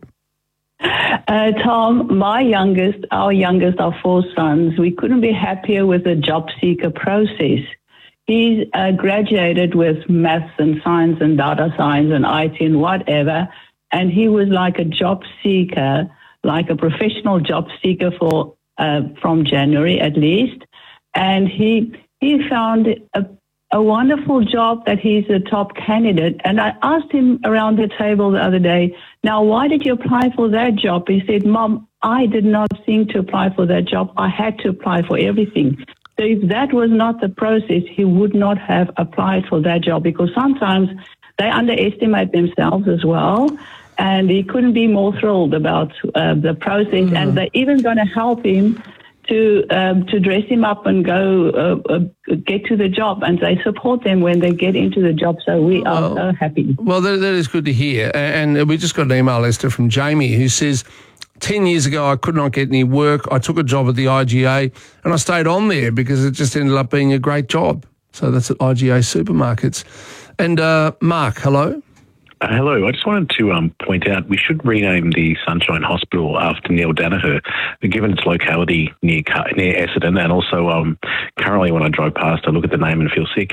Tom, our youngest, our 4 sons, we couldn't be happier with the job seeker process. He's graduated with maths and science and data science and IT and whatever, and he was like a job seeker, like a professional job seeker for from January at least, and he found a wonderful job that he's a top candidate. And I asked him around the table the other day, now, why did you apply for that job? He said, Mom, I did not think to apply for that job. I had to apply for everything. So if that was not the process, he would not have applied for that job, because sometimes they underestimate themselves as well. And he couldn't be more thrilled about the process. And they're even going to help him to dress him up and go get to the job, and they support them when they get into the job. So we are so happy. Well, that is good to hear. And we just got an email, Esther, from Jamie, who says 10 years ago, I could not get any work. I took a job at the IGA and I stayed on there because it just ended up being a great job. So that's at IGA Supermarkets. And Mark, hello. Hello. I just wanted to point out we should rename the Sunshine Hospital after Neil Danaher, given its locality near Essendon. And also, currently when I drive past, I look at the name and feel sick.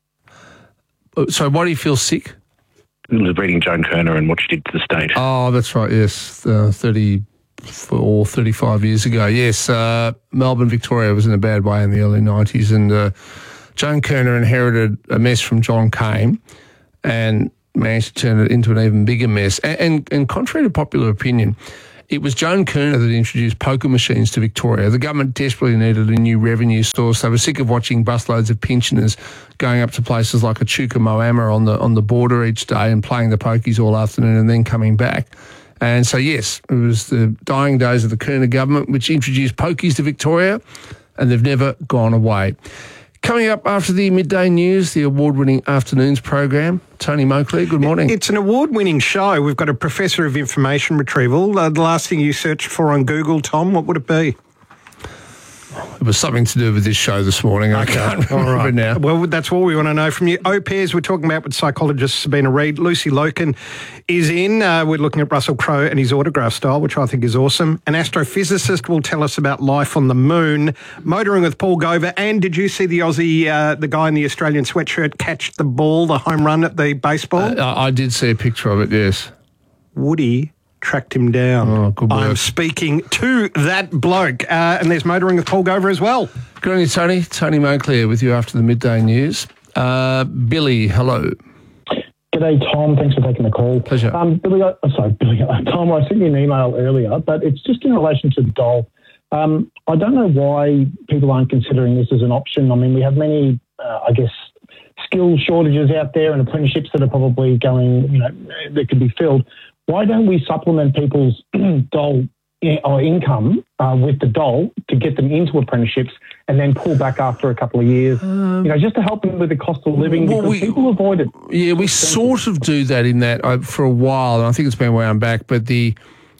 So why do you feel sick? Reading Joan Kerner and what she did to the state. Oh, that's right, yes. 34, 35 years ago. Yes, Melbourne, Victoria was in a bad way in the early 90s, and Joan Kerner inherited a mess from John Cain and managed to turn it into an even bigger mess. And contrary to popular opinion, it was Joan Kerner that introduced poker machines to Victoria. The government desperately needed a new revenue source. They were sick of watching busloads of pensioners going up to places like Echuca Moama on the border each day and playing the pokies all afternoon and then coming back. And so, yes, it was the dying days of the Kerner government which introduced pokies to Victoria, and they've never gone away. Coming up after the midday news, the award-winning afternoons program, Tony Moakley, good morning. It's an award-winning show. We've got a professor of information retrieval. The last thing you searched for on Google, Tom, what would it be? It was something to do with this show this morning. I can't remember now. Well, that's what we want to know from you. Au pairs, we're talking about with psychologist Sabina Reid. Lucy Loken is in. We're looking at Russell Crowe and his autograph style, which I think is awesome. An astrophysicist will tell us about life on the moon. Motoring with Paul Gover. And did you see the Aussie, the guy in the Australian sweatshirt, catch the ball, the home run at the baseball? I did see a picture of it, yes. Woody tracked him down. Oh, good work. I'm speaking to that bloke. And there's Motoring with Paul Gover as well. Good on you, Tony. Tony Moakley with you after the midday news. Billy, hello. G'day, Tom. Thanks for taking the call. Pleasure. Tom, I sent you an email earlier, but it's just in relation to the dole. I don't know why people aren't considering this as an option. I mean, we have many, skill shortages out there and apprenticeships that are probably going, that could be filled. Why don't we supplement people's dole or income with the dole to get them into apprenticeships and then pull back after a couple of years, just to help them with the cost of living, because people avoid it. Yeah, we sort of do that in that for a while, and I think it's been wound back, but the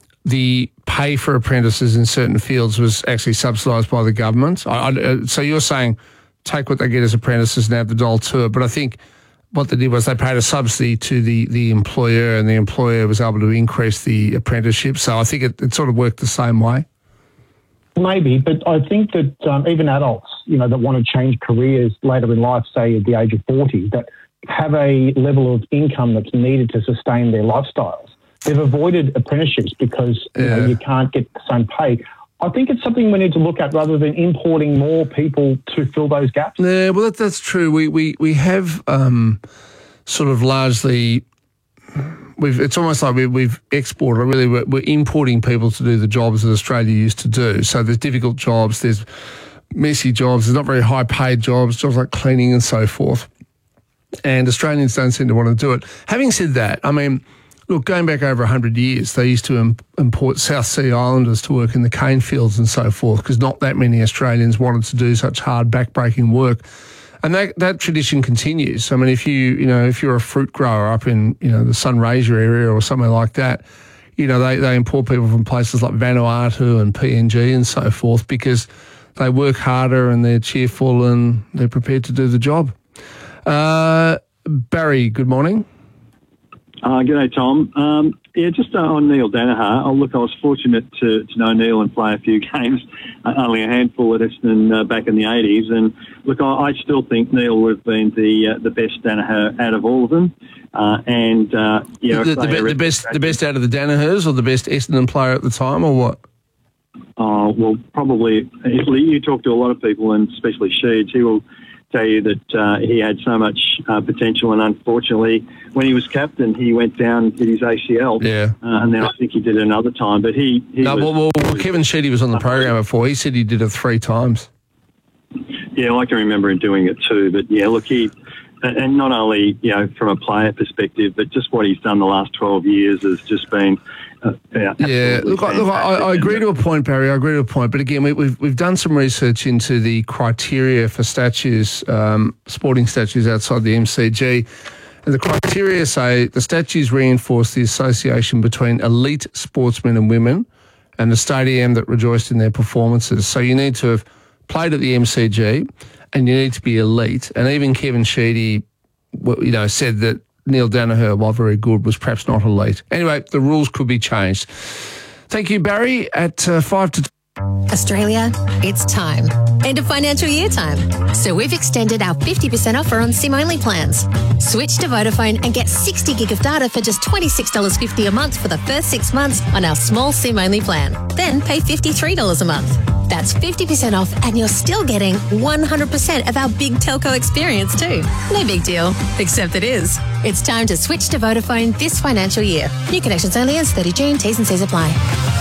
pay for apprentices in certain fields was actually subsidised by the government. So you're saying take what they get as apprentices and add the dole to it, but I think what they did was they paid a subsidy to the employer, and the employer was able to increase the apprenticeship. So I think it sort of worked the same way. Maybe, but I think that even adults, that want to change careers later in life, say at the age of 40, that have a level of income that's needed to sustain their lifestyles, they've avoided apprenticeships because you can't get the same pay. I think it's something we need to look at rather than importing more people to fill those gaps. Yeah, well, that's true. We have sort of largely, it's almost like we've exported, really, we're importing people to do the jobs that Australia used to do. So there's difficult jobs, there's messy jobs, there's not very high paid jobs like cleaning and so forth. And Australians don't seem to want to do it. Having said that, I mean, look, going back over 100 years, they used to import South Sea Islanders to work in the cane fields and so forth because not that many Australians wanted to do such hard, back-breaking work. And that tradition continues. I mean, if you're a fruit grower up in, the Sunraysia area or somewhere like that, they import people from places like Vanuatu and PNG and so forth because they work harder and they're cheerful and they're prepared to do the job. Barry, good morning. G'day, Tom. Just on Neil Danaher. I was fortunate to know Neil and play a few games, only a handful at Essendon back in the 80s. And look, I still think Neil would have been the best Danaher out of all of them. The best out of the Danahers, or the best Essendon player at the time, or what? Oh, well, probably. If you talk to a lot of people, and especially Sheeds, he will tell you that he had so much potential, and unfortunately, when he was captain, he went down and did his ACL. Yeah, and then I think he did it another time. But Kevin Sheedy was on the program before. He said he did it 3 times. Yeah, I can remember him doing it too. But yeah, look, and not only from a player perspective, but just what he's done the last 12 years has just been. I agree to a point, Barry. I agree to a point. But again, we've done some research into the criteria for statues, sporting statues outside the MCG. And the criteria say the statues reinforce the association between elite sportsmen and women and a stadium that rejoiced in their performances. So you need to have played at the MCG and you need to be elite. And even Kevin Sheedy, said that Neil Danaher, while very good, was perhaps not elite. Anyway, the rules could be changed. Thank you, Barry, at 5 to... Australia, it's time. End of financial year time. So we've extended our 50% offer on SIM-only plans. Switch to Vodafone and get 60 gig of data for just $26.50 a month for the first 6 months on our small SIM-only plan. Then pay $53 a month. That's 50% off and you're still getting 100% of our big telco experience too. No big deal, except it is. It's time to switch to Vodafone this financial year. New connections only ends 30 June. T's and C's apply.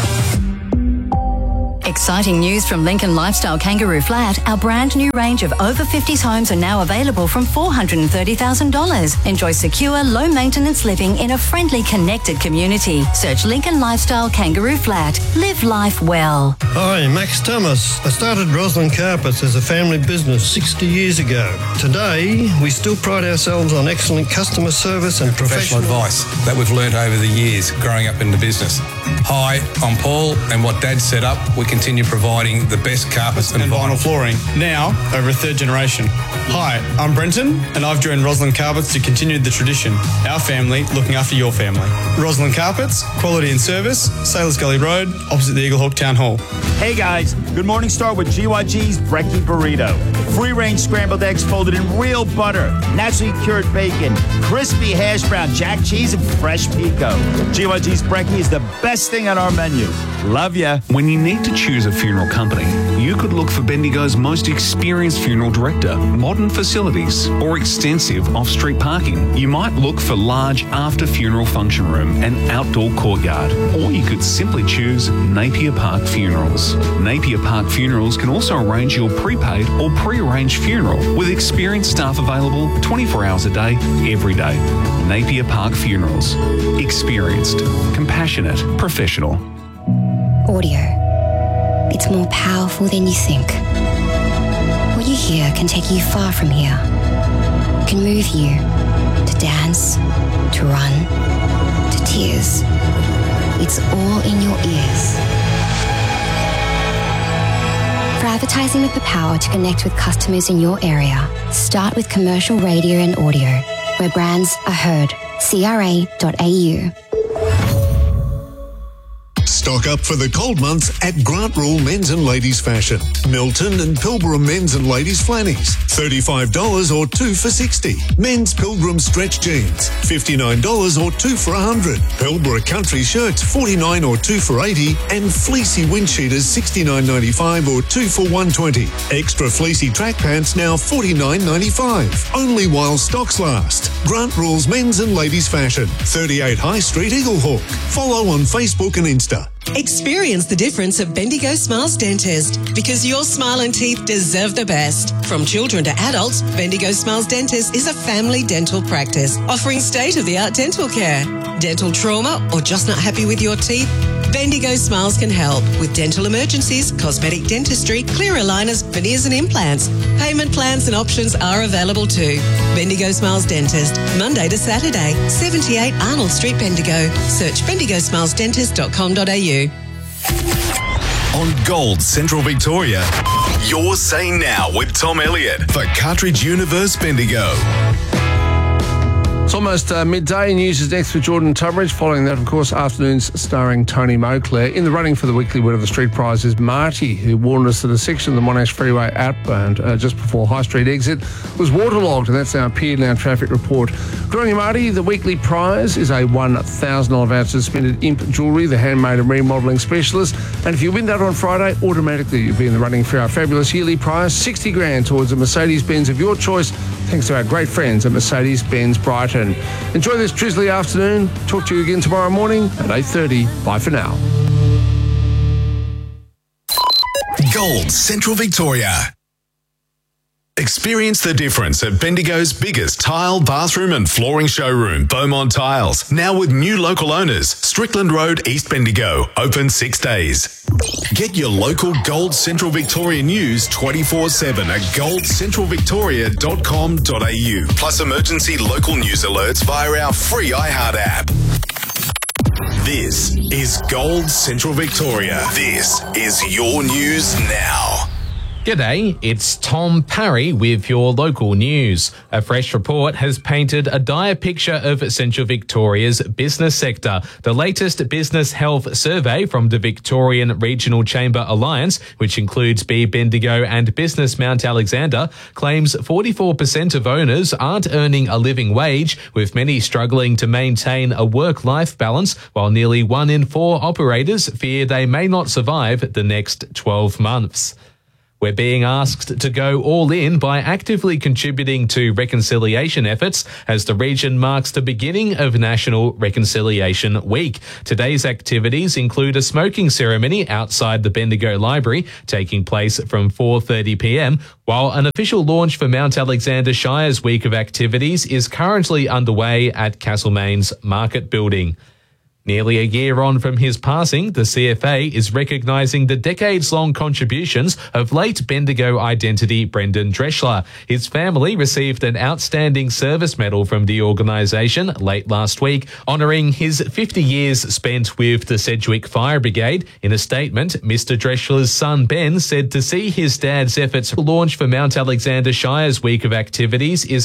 Exciting news from Lincoln Lifestyle Kangaroo Flat. Our brand new range of over 50s homes are now available from $430,000. Enjoy secure, low maintenance living in a friendly, connected community. Search Lincoln Lifestyle Kangaroo Flat. Live life well. Hi, Max Thomas. I started Roslyn Carpets as a family business 60 years ago. Today, we still pride ourselves on excellent customer service and professional advice that we've learned over the years growing up in the business. Hi, I'm Paul, and what Dad set up, we continue providing the best carpets and vinyl flooring, now over a third generation. Hi, I'm Brenton, and I've joined Roslyn Carpets to continue the tradition. Our family looking after your family. Roslyn Carpets, quality and service, Sailors Gully Road, opposite the Eaglehawk Town Hall. Hey guys, good morning. Start with GYG's Brekkie Burrito. Free-range scrambled eggs folded in real butter, naturally cured bacon, crispy hash brown, jack cheese, and fresh pico. GYG's Brekkie is the best thing on our menu. Love ya. When you need to choose a funeral company, you could look for Bendigo's most experienced funeral director, modern facilities, or extensive off-street parking. You might look for large after-funeral function room and outdoor courtyard, or you could simply choose Napier Park Funerals. Napier Park Funerals can also arrange your prepaid or pre-arranged funeral with experienced staff available 24 hours a day, every day. Napier Park Funerals. Experienced, compassionate, professional. Audio. It's more powerful than you think. What you hear can take you far from here. It can move you to dance, to run, to tears. It's all in your ears. For advertising with the power to connect with customers in your area, start with commercial radio and audio, where brands are heard. CRA.au. Stock up for the cold months at Grant Rule Men's and Ladies Fashion. Milton and Pilbara Men's and Ladies Flannies, $35 or 2 for $60. Men's Pilgrim Stretch Jeans, $59 or 2 for $100. Pilbara Country Shirts, $49 or 2 for $80. And Fleecy Wind Cheaters, $69.95 or 2 for $120. Extra Fleecy Track Pants now $49.95. Only while stocks last. Grant Rule's Men's and Ladies Fashion, 38 High Street, Eaglehawk. Follow on Facebook and Insta. Experience the difference of Bendigo Smiles Dentist, because your smile and teeth deserve the best. From children to adults, Bendigo Smiles Dentist is a family dental practice offering state-of-the-art dental care. Dental trauma or just not happy with your teeth? Bendigo Smiles can help with dental emergencies, cosmetic dentistry, clear aligners, veneers and implants. Payment plans and options are available too. Bendigo Smiles Dentist, Monday to Saturday, 78 Arnold Street, Bendigo. Search bendigosmilesdentist.com.au. On Gold Central Victoria, you're saying now with Tom Elliott for Cartridge Universe Bendigo. It's almost midday. News is next with Jordan Tubridge. Following that, of course, afternoons starring Tony Moclair. In the running for the weekly word of the street prize is Marty, who warned us that a section of the Monash Freeway outbound just before High Street exit was waterlogged, and that's now appeared in our traffic report. Good on you, Marty. The weekly prize is a $1,000 voucher spent at Imp Jewellery, the handmade and remodelling specialist. And if you win that on Friday, automatically you'll be in the running for our fabulous yearly prize, $60,000 towards a Mercedes-Benz of your choice, thanks to our great friends at Mercedes-Benz Brighton. Enjoy this drizzly afternoon. Talk to you again tomorrow morning at 8:30. Bye for now. Gold Central Victoria. Experience the difference at Bendigo's biggest tile, bathroom and flooring showroom, Beaumont Tiles. Now with new local owners, Strickland Road, East Bendigo. Open 6 days. Get your local Gold Central Victoria news 24/7 at goldcentralvictoria.com.au. Plus emergency local news alerts via our free iHeart app. This is Gold Central Victoria. This is your news now. G'day, it's Tom Parry with your local news. A fresh report has painted a dire picture of Central Victoria's business sector. The latest business health survey from the Victorian Regional Chamber Alliance, which includes B Bendigo and Business Mount Alexander, claims 44% of owners aren't earning a living wage, with many struggling to maintain a work-life balance, while nearly 1 in 4 operators fear they may not survive the next 12 months. We're being asked to go all in by actively contributing to reconciliation efforts as the region marks the beginning of National Reconciliation Week. Today's activities include a smoking ceremony outside the Bendigo Library, taking place from 4:30 p.m, while an official launch for Mount Alexander Shire's week of activities is currently underway at Castlemaine's Market Building. Nearly a year on from his passing, the CFA is recognising the decades-long contributions of late Bendigo identity Brendan Dreschler. His family received an Outstanding Service Medal from the organisation late last week, honouring his 50 years spent with the Sedgwick Fire Brigade. In a statement, Mr Dreschler's son Ben said to see his dad's efforts launch for Mount Alexander Shire's week of activities is